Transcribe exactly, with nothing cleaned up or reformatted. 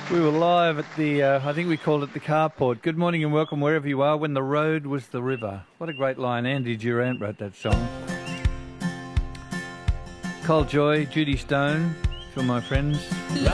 We were live at the, uh, I think we called it the carport. Good morning and welcome wherever you are. When the road was the river. What a great line. Andy Durant wrote that song. Cole Joy, Judy Stone, for my friends.